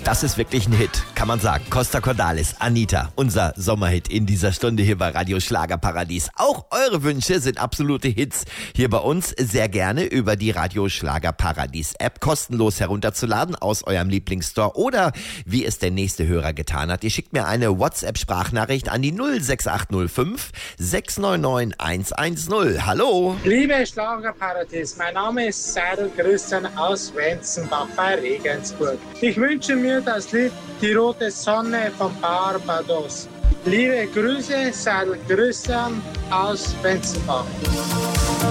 Das ist wirklich ein Hit, kann man sagen. Costa Cordalis, Anita, unser Sommerhit in dieser Stunde hier bei Radio Schlagerparadies. Auch eure Wünsche sind absolute Hits hier bei uns. Sehr gerne über die Radio Schlagerparadies App kostenlos herunterzuladen aus eurem Lieblingsstore oder wie es der nächste Hörer getan hat. Ihr schickt mir eine WhatsApp-Sprachnachricht an die 06805 699 110. Hallo. Liebe Schlagerparadies, mein Name ist Seidel Christian aus Wenzenbach bei Regensburg. Ich wünsche mir das Lied Die rote Sonne von Barbados. Liebe Grüße, Seidel Christian aus Wenzenbach.